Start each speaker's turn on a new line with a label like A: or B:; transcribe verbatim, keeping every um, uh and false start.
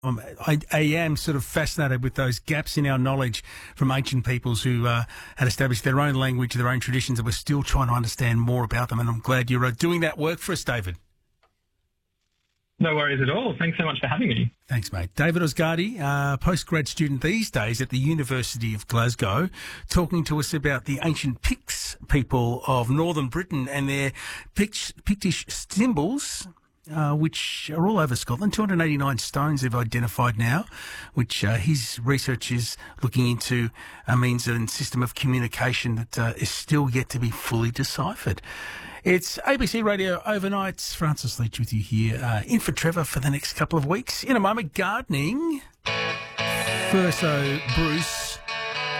A: Um, I, I am sort of fascinated with those gaps in our knowledge from ancient peoples who uh, had established their own language, their own traditions, and we're still trying to understand more about them. And I'm glad you're uh, doing that work for us, David.
B: No worries at all. Thanks so much for having me.
A: Thanks, mate. David Osgardi, uh, postgrad student these days at the University of Glasgow, talking to us about the ancient Picts people of northern Britain and their Pict- Pictish symbols, Uh, which are all over Scotland. two hundred eighty-nine stones they've identified now, which uh, his research is looking into a means and system of communication that uh, is still yet to be fully deciphered. It's A B C Radio Overnights. Francis Leach with you here, uh, in for Trevor for the next couple of weeks. In a moment, gardening. First, so Bruce